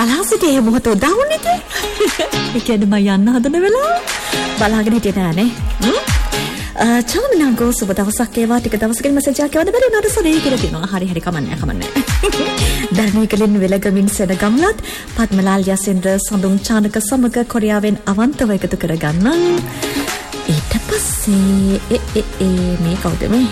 බලාසිතේ මොහොත උදාවුනේ ඉතින්. ඒ කියන්නේ මම යන්න හදන වෙලාව බලාගෙන හිටියේ නෑනේ. චාමිනාගෝ සුබ දවසක් ඒවා ටික දවසකින් මැසේජ් එකක් එවන්න බැරි නේද සරේ කියලා තියෙනවා. හරි කමන්නේ. ධර්මීකලින් වෙලගමින් සෙනගම්ලත් පද්මලාල් යසේන්ද්‍ර සඳුන් චානක සමග කොරියාවෙන් අවන්තව එකතු කරගන්න. ඊට පස්සේ මේ කවුද මේ?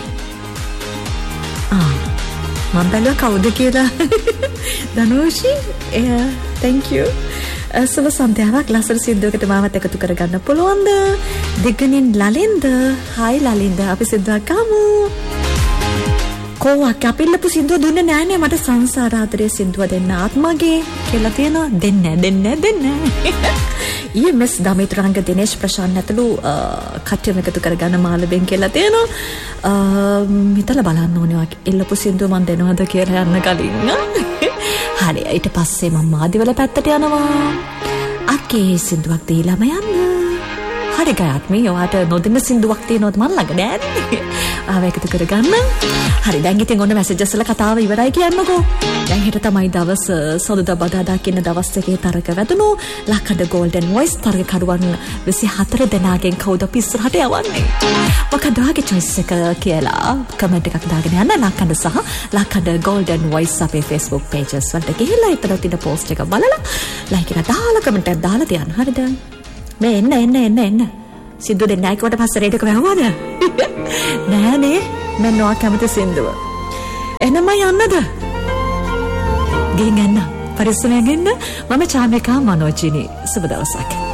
මම බැලුවා කවුද කියලා. ධනෝෂි thank you. සුබ සන්ධ්‍යාවක් ලස්සන සින්දුවකට මාවත් එකතු කරගන්න පුළුවන්ද? දිග්ගනින් ලලින්ද. හායි ලලින්ද අපි සින්දුවක් ගමු. කොහොමද අපිල්ලපු සින්දුව දුන්නේ නෑනේ මට සංසාර ආදරේ සින්දුව දෙන්න ආත්මගේ කියලා තියෙනවා. දෙන්නේ. EMS දමිතුරංග දිනේෂ් ප්‍රශාන්ත් ඇතුළු කට්ටියම එකතු කරගන්න මාළඹෙන් කියලා තියෙනවා. හිතලා බලන්න ඕනේ වගේ ඉල්ලපු සින්දුව මන් දෙනවද කියලා යන්න කලින්. හරි ඊට පස්සේ මම මාදිවල පැත්තට යනවා. අක්කේ සින්දුවක් දීලාම යන්න. හරි ගයාත්මී ඔයාට නොදෙන්න සින්දුවක් තියෙනවද මන් ළඟ නෑනේ. ආව එකතු කරගන්න. හරි දැන් ඉතින් ඔන්න මැසේජස් වල කතාව ඉවරයි කියන්නකෝ. දැන් හෙට තමයි දවස් සොඳුදා බදාදා කියන දවස් දෙකේ තරග වැදුණු ලක්කඩ ගෝල්ඩන් වොයිස් තරගකරුවන් 24 දෙනාගෙන් කවුද අපි ඉස්සරහට යවන්නේ? මොකද ඔයාගේ choice එක කියලා කමෙන්ට් එකක් දාගෙන යන්න ලක්කඩ සහ ලක්කඩ ගෝල්ඩන් වොයිස් අපේ Facebook pages වලට ගිහිල්ලා ඉතල තියෙන post එක බලලා like එක දාලා කමෙන්ට් එකක් දාලා තියන්න. හරිද? මේ එන්න. සින්දු දෙන්න ආයිකට පස්සේ රේඩියෝ එක වැහුවාද? නෑනේ මම නොආ කැමති සින්දුව. එනම යන්නද? ගිහින් යන්න. පරිස්සමෙන් ඉන්න. මම චාමිකා මනෝජිනි. සුබ දවසක්.